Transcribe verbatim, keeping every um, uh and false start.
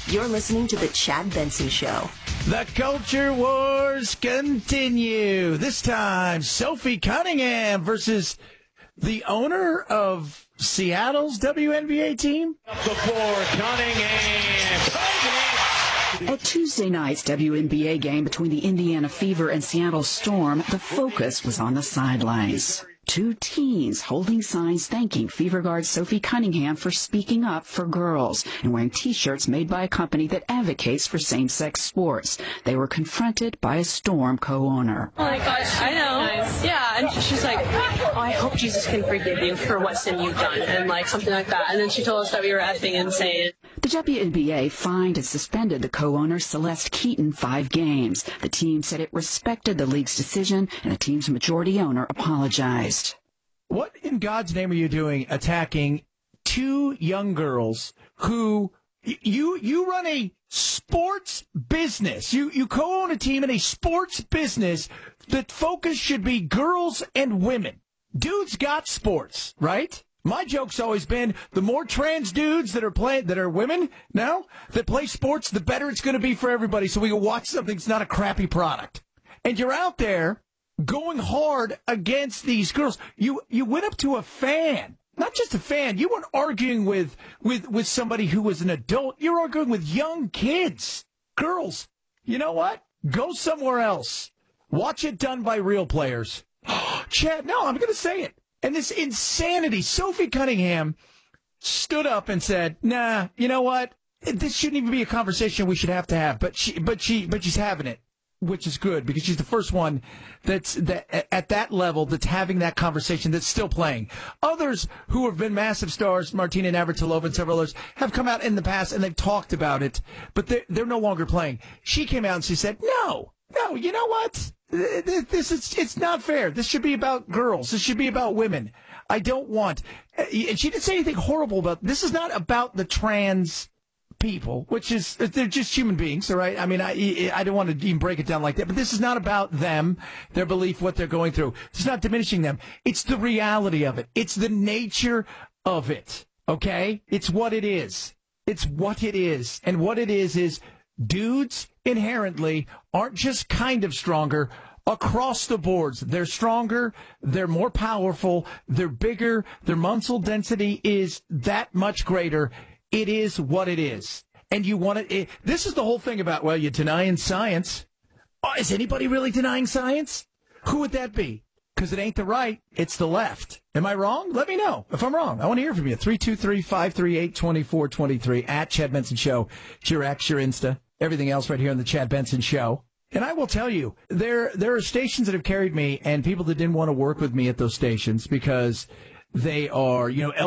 You're listening to The Chad Benson Show. The Culture Wars continue. This time, Sophie Cunningham versus the owner of Seattle's W N B A team. Before Cunningham. At Tuesday night's W N B A game between the Indiana Fever and Seattle Storm, the focus was on the sidelines. Two teens holding signs thanking Fever guard Sophie Cunningham for speaking up for girls and wearing T-shirts made by a company that advocates for same-sex sports. They were confronted by a Storm co-owner. Oh my gosh, I know. Nice. Yeah, and she's like, oh, I hope Jesus can forgive you for what sin you've done, and like something like that. And then she told us that we were effing insane. The W N B A fined and suspended the co-owner Celeste Keaton five games. The team said it respected the league's decision, and the team's majority owner apologized. What in God's name are you doing attacking two young girls who you you run a sports business? You you co-own a team in a sports business that focus should be girls and women. Dudes got sports, right? My joke's always been the more trans dudes that are playing that are women now that play sports, the better it's going to be for everybody. So we can watch something that's not a crappy product. And you're out there going hard against these girls. You you went up to a fan, not just a fan. You weren't arguing with with with somebody who was an adult. You're arguing with young kids, girls. You know what? Go somewhere else. Watch it done by real players. Chad, no, I'm going to say it. And this insanity, Sophie Cunningham stood up and said, nah, you know what? This shouldn't even be a conversation we should have to have. But she, but she, but she's having it, which is good because she's the first one that's that at that level that's having that conversation that's still playing. Others who have been massive stars, Martina Navratilova and several others, have come out in the past and they've talked about it, but they're, they're no longer playing. She came out and she said, no, no, you know what? This is, it's not fair. This should be about girls. This should be about women. I don't want, and she didn't say anything horrible about, this is not about the trans people, which is, they're just human beings, all right? I mean, I, I don't want to even break it down like that, but this is not about them, their belief, what they're going through. It's not diminishing them. It's the reality of it. It's the nature of it, okay? It's what it is. It's what it is. And what it is is dudes inherently aren't just kind of stronger. Across the boards, they're stronger, they're more powerful, they're bigger, their muscle density is that much greater. It is what it is. And you want it, it this is the whole thing about, well, you're denying science. Oh, is anybody really denying science? Who would that be? Because it ain't the right, it's the left. Am I wrong? Let me know if I'm wrong. I want to hear from you. three two three, five three eight, two four two three at Chad Benson Show. It's your X, your Insta, everything else right here on the Chad Benson Show. And I will tell you, there there are stations that have carried me and people that didn't want to work with me at those stations because they are, you know,